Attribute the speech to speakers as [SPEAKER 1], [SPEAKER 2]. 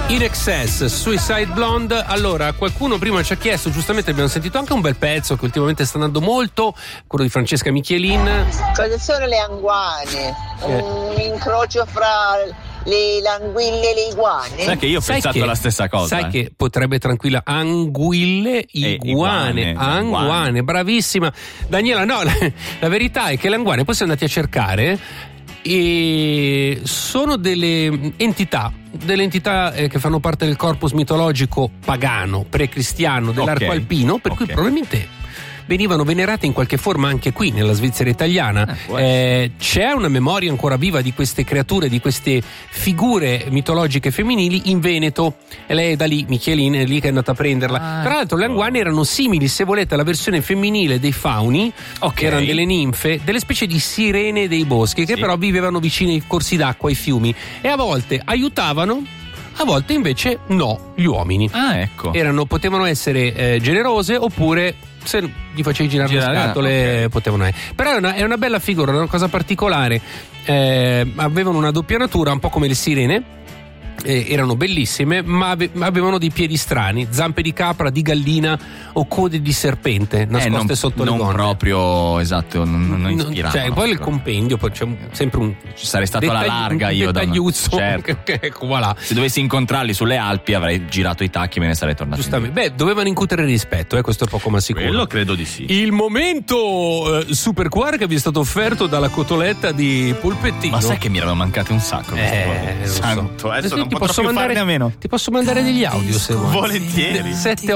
[SPEAKER 1] In Excess, Suicide Blonde. Allora, qualcuno prima ci ha chiesto, giustamente abbiamo sentito anche un bel pezzo che ultimamente sta andando molto, quello di Francesca Michelin.
[SPEAKER 2] Cosa sono le anguane? Un incrocio fra le anguille e le iguane?
[SPEAKER 3] Sai che io ho pensato la stessa cosa.
[SPEAKER 1] Sai che potrebbe tranquilla anguille, iguane, bravissima Daniela. No, la verità è che le anguane poi siamo andati a cercare e sono delle entità che fanno parte del corpus mitologico pagano, precristiano dell'arco alpino, per cui probabilmente venivano venerate in qualche forma anche qui nella Svizzera italiana. C'è una memoria ancora viva di queste creature, di queste figure mitologiche femminili in Veneto, e lei è da lì, Michelin è lì che è andata a prenderla. Tra l'altro le anguane erano simili, se volete, alla versione femminile dei fauni, che erano delle ninfe, delle specie di sirene dei boschi, che però vivevano vicino ai corsi d'acqua, ai fiumi, e a volte aiutavano, a volte invece no, gli uomini. Potevano essere generose, oppure se gli facevi girare le scatole potevano essere. Però è una bella figura, una cosa particolare. Avevano una doppia natura, un po' come le sirene. Erano bellissime, ma avevano dei piedi strani, zampe di capra, di gallina o code di serpente nascoste sotto le gonne.
[SPEAKER 3] Non proprio, esatto, non ispirato.
[SPEAKER 1] Cioè, poi il compendio, poi c'è sempre un.
[SPEAKER 3] Ci sarei stato alla larga io.
[SPEAKER 1] Dettagliuzzo.
[SPEAKER 3] Certo.
[SPEAKER 1] Voilà.
[SPEAKER 3] Se dovessi incontrarli sulle Alpi avrei girato i tacchi e me ne sarei tornato.
[SPEAKER 1] Giustamente. Dovevano incutere rispetto, questo è poco ma sicuro.
[SPEAKER 3] Quello credo di sì.
[SPEAKER 1] Il momento super quark che vi è stato offerto dalla cotoletta di polpettino.
[SPEAKER 3] Ma sai che mi erano mancate un sacco? Santo, adesso non potrò più farne a meno.
[SPEAKER 1] Ti posso mandare degli audio se vuoi.
[SPEAKER 3] Volentieri.
[SPEAKER 1] 7